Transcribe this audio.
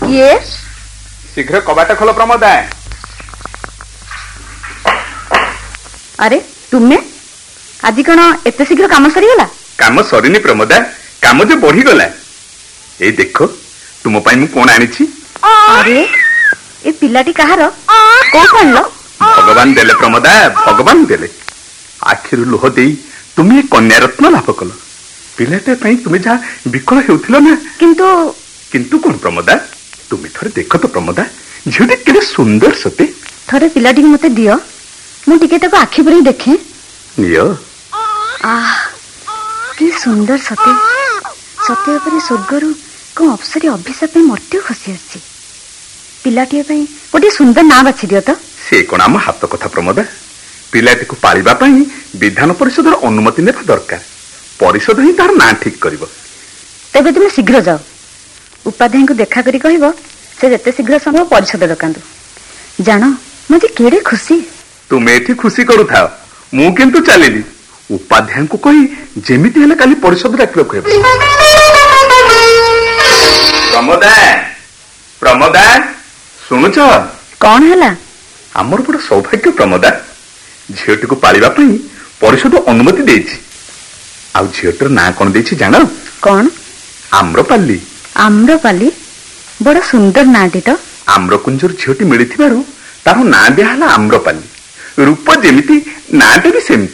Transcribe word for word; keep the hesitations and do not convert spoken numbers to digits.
Yes. शीघ्र कबाट खोल प्रमोदा। अरे तुमे आज कौन एत शीघ्र काम सरीगला? काम सरीनी प्रमोदा, काम जो बढ़ी गला। ए देखो तुम पाई मु कोन आनिछि। अरे ए पिलाटी कहार को आनलो? भगवान देले प्रमोदा, भगवान देले। आखिर लोह देई तुम कन्या रत्न लाभ कल। पिलाटे पाई तुम जा विकल हेउथिलो ना। किंतु किंतु कोन प्रमोदा? तुम थोड़े देख तो प्रमोदा, झिउटी केते सुंदर सते। थोड़े पिलाटी मते दियो, मु टिके ताको आखि भरी देखे। नियो। आह की सुंदर सते। सते परे स्वर्गरु को अप्सरी अभिशाप पे मर्त्य खसी आसी। पिलाटी पई गोटे सुंदर ना बाछि दियो तो। से कोन आम हाथ कथा प्रमोदा। पिलाटी को पालिबा पई विधान परिषदर अनुमति नेबा दरकार। परिषद ही तार ना ठीक करिवो। तेबे तुम शीघ्र जाओ, उपाध्याय को देखा करी कहबो से जते शीघ्र संभव परिषद डकांदु। जानो मुझे केड़े खुशी। तुम एठी खुशी करू थाओ, मु किंतु चलिली। उपाध्याय को कही जेमिति हेले काली परिषद डाकिबो कहबो। प्रमोदा, प्रमोदा सुनुछ? कौन हैला? हमर बड़ सौभाग्य प्रमोदा। झियोटी को पालिबा पई परिषद अनुमति देछि। आ झियोटर ना कोन देछि जानो? कौन? आम्रपाली। आम्रपाली बड़ सुंदर नाटी तो। आम्रकुंजर झियोटी मिलिथिबारु तारो ना दिया हला आम्रपाली। रूप जेमिति नाटा भी सेमिति।